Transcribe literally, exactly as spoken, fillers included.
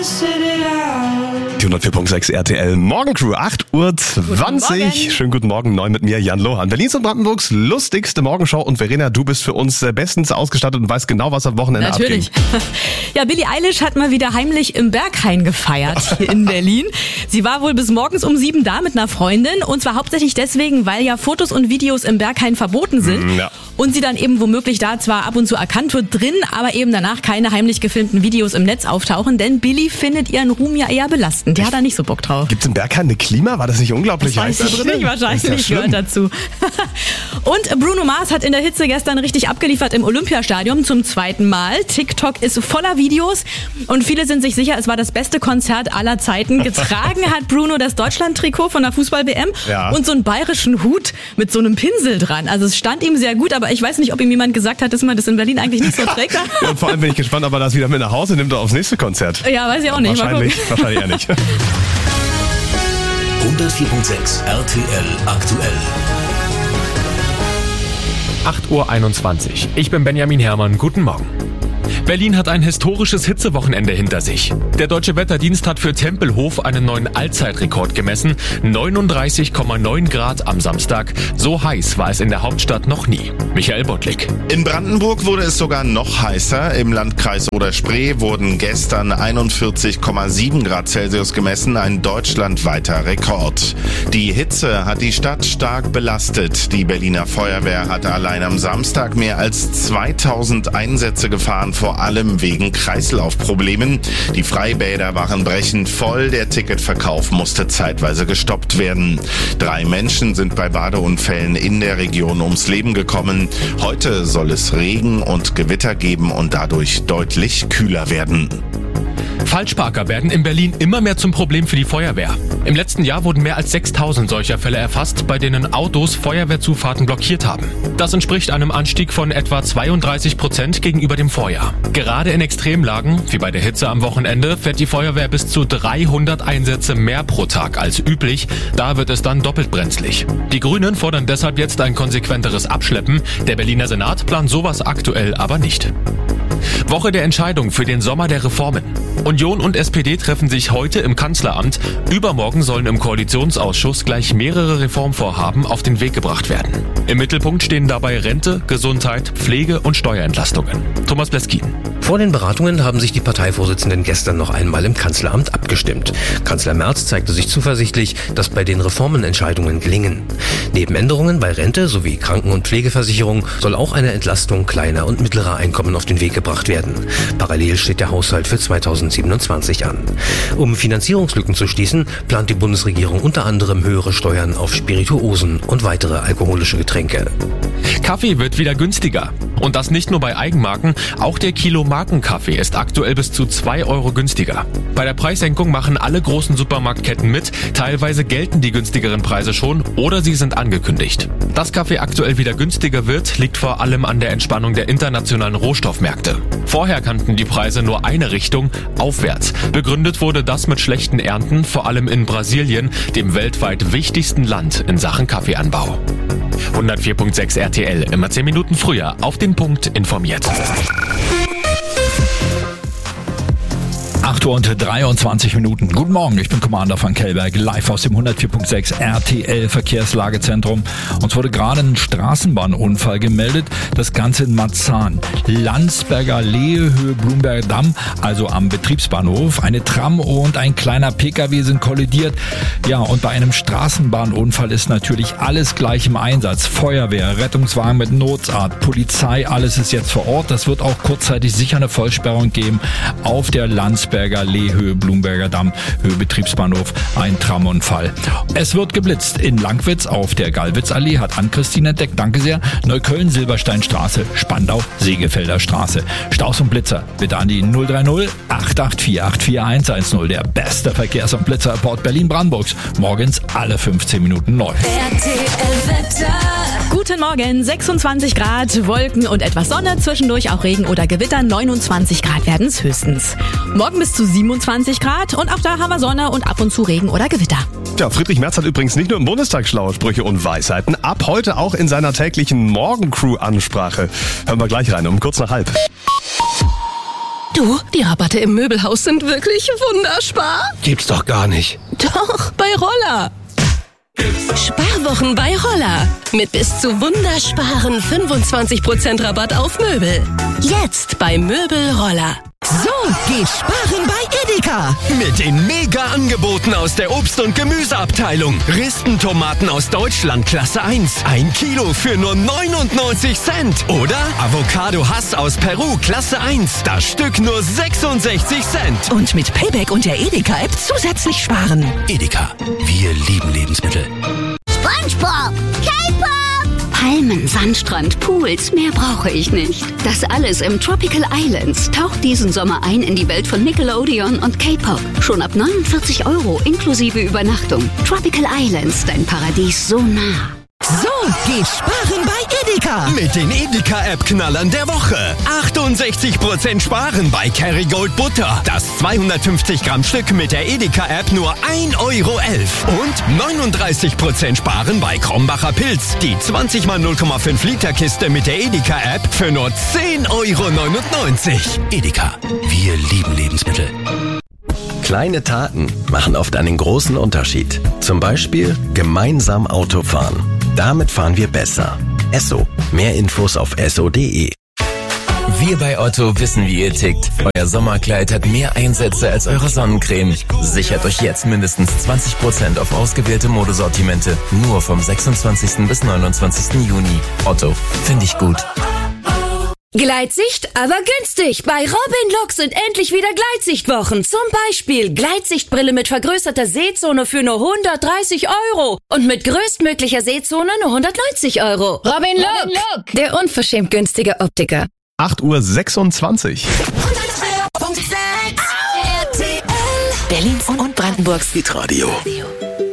Die hundertvier Komma sechs R T L Morgencrew, acht Uhr zwanzig. Schönen guten Morgen, neu mit mir, Jan Lohan. Berlins und Brandenburgs lustigste Morgenshow. Und Verena, du bist für uns bestens ausgestattet und weißt genau, was am Wochenende Natürlich. abging. Ja, Billie Eilish hat mal wieder heimlich im Berghain gefeiert hier in Berlin. Sie war wohl bis morgens um sieben da mit einer Freundin. Und zwar hauptsächlich deswegen, weil ja Fotos und Videos im Berghain verboten sind. Ja. Und sie dann eben womöglich da zwar ab und zu erkannt wird drin, aber eben danach keine heimlich gefilmten Videos im Netz auftauchen. Denn Billie findet ihren Ruhm ja eher belastend. Die hat da nicht so Bock drauf. Gibt's im Berghain eine Klima? War das nicht unglaublich Das heiß weiß da ich drin? nicht, wahrscheinlich Das ist ja gehört dazu. Und Bruno Mars hat in der Hitze gestern richtig abgeliefert im Olympiastadion zum zweiten Mal. TikTok ist voller Videos und viele sind sich sicher, es war das beste Konzert aller Zeiten. Getragen hat Bruno das Deutschland-Trikot von der Fußball-W M Ja. und so einen bayerischen Hut mit so einem Pinsel dran. Also es stand ihm sehr gut, aber ich weiß nicht, ob ihm jemand gesagt hat, dass man das in Berlin eigentlich nicht so trägt. Ja, und vor allem bin ich gespannt, ob er das wieder mit nach Hause nimmt oder aufs nächste Konzert. Ja, weiß ich auch nicht. Mal Wahrscheinlich, gucken. wahrscheinlich eher nicht. hundertvier Komma sechs R T L aktuell. acht Uhr einundzwanzig. Ich bin Benjamin Herrmann. Guten Morgen. Berlin hat ein historisches Hitzewochenende hinter sich. Der Deutsche Wetterdienst hat für Tempelhof einen neuen Allzeitrekord gemessen. neununddreißig Komma neun Grad am Samstag. So heiß war es in der Hauptstadt noch nie. Michael Bottlik. In Brandenburg wurde es sogar noch heißer. Im Landkreis Oder-Spree wurden gestern einundvierzig Komma sieben Grad Celsius gemessen, ein deutschlandweiter Rekord. Die Hitze hat die Stadt stark belastet. Die Berliner Feuerwehr hatte allein am Samstag mehr als zweitausend Einsätze gefahren, vor allem wegen Kreislaufproblemen. Die Freibäder waren brechend voll, der Ticketverkauf musste zeitweise gestoppt werden. Drei Menschen sind bei Badeunfällen in der Region ums Leben gekommen. Heute soll es Regen und Gewitter geben und dadurch deutlich kühler werden. Falschparker werden in Berlin immer mehr zum Problem für die Feuerwehr. Im letzten Jahr wurden mehr als sechstausend solcher Fälle erfasst, bei denen Autos Feuerwehrzufahrten blockiert haben. Das entspricht einem Anstieg von etwa zweiunddreißig Prozent gegenüber dem Vorjahr. Gerade in Extremlagen, wie bei der Hitze am Wochenende, fährt die Feuerwehr bis zu dreihundert Einsätze mehr pro Tag als üblich. Da wird es dann doppelt brenzlig. Die Grünen fordern deshalb jetzt ein konsequenteres Abschleppen. Der Berliner Senat plant sowas aktuell aber nicht. Woche der Entscheidung für den Sommer der Reformen. Union und S P D treffen sich heute im Kanzleramt. Übermorgen sollen im Koalitionsausschuss gleich mehrere Reformvorhaben auf den Weg gebracht werden. Im Mittelpunkt stehen dabei Rente, Gesundheit, Pflege und Steuerentlastungen. Thomas Bleskin. Vor den Beratungen haben sich die Parteivorsitzenden gestern noch einmal im Kanzleramt abgestimmt. Kanzler Merz zeigte sich zuversichtlich, dass bei den Reformen Entscheidungen gelingen. Neben Änderungen bei Rente sowie Kranken- und Pflegeversicherung soll auch eine Entlastung kleiner und mittlerer Einkommen auf den Weg gebracht werden. Parallel steht der Haushalt für zweitausendsiebenundzwanzig an. Um Finanzierungslücken zu schließen, plant die Bundesregierung unter anderem höhere Steuern auf Spirituosen und weitere alkoholische Getränke. Kaffee wird wieder günstiger. Und das nicht nur bei Eigenmarken, auch der Kilo Markenkaffee ist aktuell bis zu zwei Euro günstiger. Bei der Preissenkung machen alle großen Supermarktketten mit, teilweise gelten die günstigeren Preise schon oder sie sind angekündigt. Dass Kaffee aktuell wieder günstiger wird, liegt vor allem an der Entspannung der internationalen Rohstoffmärkte. Vorher kannten die Preise nur eine Richtung, aufwärts. Begründet wurde das mit schlechten Ernten, vor allem in Brasilien, dem weltweit wichtigsten Land in Sachen Kaffeeanbau. hundertvier Komma sechs R T L, immer zehn Minuten früher, auf den Punkt informiert. acht Uhr und dreiundzwanzig Minuten. Guten Morgen, ich bin Commander von Kellberg, live aus dem hundertvier Komma sechs R T L Verkehrslagezentrum. Uns wurde gerade ein Straßenbahnunfall gemeldet, das Ganze in Marzahn. Landsberger Allee, Höhe Blumberger Damm, also am Betriebsbahnhof. Eine Tram und ein kleiner Pkw sind kollidiert. Ja, und bei einem Straßenbahnunfall ist natürlich alles gleich im Einsatz. Feuerwehr, Rettungswagen mit Notarzt, Polizei, alles ist jetzt vor Ort. Das wird auch kurzzeitig sicher eine Vollsperrung geben auf der Landsberger Allee, Höhe Blumberger Damm, Höhe Betriebsbahnhof, ein Tramunfall. Es wird geblitzt in Langwitz auf der Gallwitzallee, hat Ann-Christine entdeckt, danke sehr. Neukölln, Silbersteinstraße, Spandau, Segefelder Straße. Staus und Blitzer, bitte an die null drei null acht acht vier acht vier eins eins null. Der beste Verkehrs- und Blitzerreport Berlin-Brandenburgs. Morgens alle fünfzehn Minuten neu. R T L-Wetter. Guten Morgen, sechsundzwanzig Grad, Wolken und etwas Sonne, zwischendurch auch Regen oder Gewitter, neunundzwanzig Grad werden es höchstens. Morgen bis zu siebenundzwanzig Grad und auch da haben wir Sonne und ab und zu Regen oder Gewitter. Ja, Friedrich Merz hat übrigens nicht nur im Bundestag schlaue Sprüche und Weisheiten, ab heute auch in seiner täglichen Morgencrew-Ansprache. Hören wir gleich rein, um kurz nach halb. Du, die Rabatte im Möbelhaus sind wirklich wunderspar. Gibt's doch gar nicht. Doch, bei Roller. Sparwochen bei Roller. Mit bis zu wundersparen fünfundzwanzig Prozent Rabatt auf Möbel. Jetzt bei Möbel Roller. So geht Sparen bei Edeka. Mit den Mega-Angeboten aus der Obst- und Gemüseabteilung. Ristentomaten aus Deutschland Klasse eins. Ein Kilo für nur neunundneunzig Cent. Oder Avocado Hass aus Peru Klasse eins. Das Stück nur sechsundsechzig Cent. Und mit Payback und der Edeka-App zusätzlich sparen. Edeka, wir lieben Lebensmittel. SpongeBob, K-Pop! Palmen, Sandstrand, Pools, mehr brauche ich nicht. Das alles im Tropical Islands. Taucht diesen Sommer ein in die Welt von Nickelodeon und K-Pop. Schon ab neunundvierzig Euro inklusive Übernachtung. Tropical Islands, dein Paradies so nah. So geht Sparen bei Edeka. Mit den Edeka-App-Knallern der Woche. achtundsechzig Prozent sparen bei Kerrygold Butter. Das zweihundertfünfzig Gramm Stück mit der Edeka-App nur ein Euro elf. Und neununddreißig Prozent sparen bei Krombacher Pilz. Die zwanzig mal null Komma fünf Liter Kiste mit der Edeka-App für nur zehn Euro neunundneunzig. Edeka, wir lieben Lebensmittel. Kleine Taten machen oft einen großen Unterschied. Zum Beispiel gemeinsam Auto fahren. Damit fahren wir besser. Esso. Mehr Infos auf esso punkt de. Wir bei Otto wissen, wie ihr tickt. Euer Sommerkleid hat mehr Einsätze als eure Sonnencreme. Sichert euch jetzt mindestens zwanzig Prozent auf ausgewählte Modesortimente. Nur vom sechsundzwanzigsten bis neunundzwanzigsten Juni. Otto, finde ich gut. Gleitsicht, aber günstig. Bei Robin Look sind endlich wieder Gleitsichtwochen. Zum Beispiel Gleitsichtbrille mit vergrößerter Sehzone für nur hundertdreißig Euro. Und mit größtmöglicher Sehzone nur hundertneunzig Euro. Robin Look, Robin Look. Der unverschämt günstige Optiker. acht Uhr sechsundzwanzig. Berlins und Brandenburgs Hitradio.